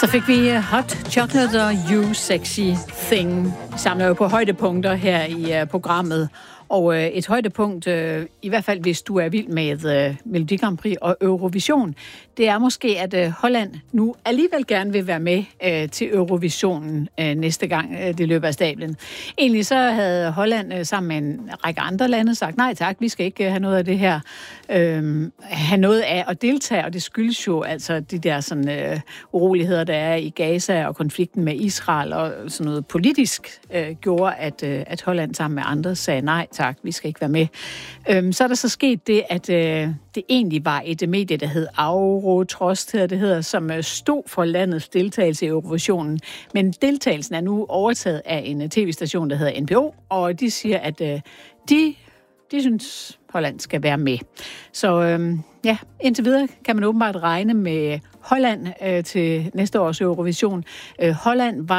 fik vi Hot Chocolate og You Sexy Thing. Vi samler jo på højdepunkter her i programmet. Og et højdepunkt, i hvert fald hvis du er vild med Melodi Grand Prix og Eurovision, det er måske, at Holland nu alligevel gerne vil være med til Eurovisionen næste gang det løber af stablen. Egentlig så havde Holland sammen med en række andre lande sagt, nej tak, vi skal ikke have noget af det her, have noget af at deltage, og det skyldes jo altså de der sådan uroligheder, der er i Gaza og konflikten med Israel og sådan noget politisk gjorde, at Holland sammen med andre sagde nej tak, vi skal ikke være med. Så er der så sket det, at det egentlig var et medie, der hed Eurotrost, som stod for landets deltagelse i Eurovisionen. Men deltagelsen er nu overtaget af en tv-station, der hedder NPO, og de siger, at de synes, Holland skal være med. Så indtil videre kan man åbenbart regne med Holland til næste års Eurovision. Holland var